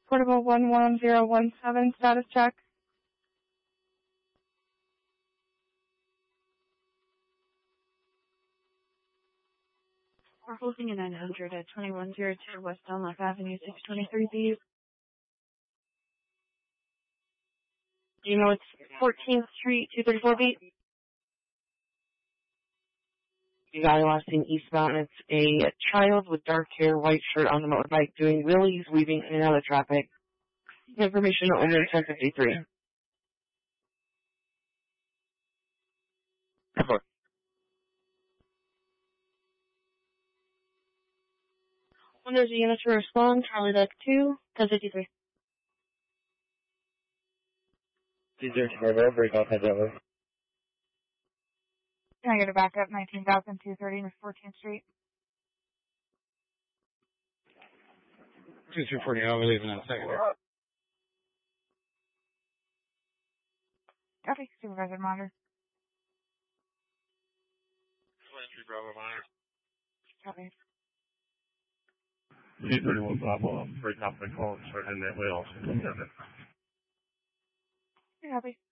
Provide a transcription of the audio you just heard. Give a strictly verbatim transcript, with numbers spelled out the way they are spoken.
Portable one one zero one seven, status check. We're holding a nine hundred at twenty-one oh two West Dunlap Avenue, six twenty-three B. Do you know it's fourteenth Street, two thirty-four B? You got a last seen eastbound. It's a child with dark hair, white shirt on the motorbike doing wheelies, weaving in and out of traffic. Information owner ten fifty-three. When there's a unit to respond, Charlie Duck two, ten fifty-three. two zero two, break off, head over. Can I get it back up? nineteen thousand two thirty North fourteenth Street. two two forty, I'll be leaving in a second. Copy. Supervisor Monitor. Entry Bravo Monitor. Copy. two thirty-one Bravo, break off the call, start heading that way also. Copy.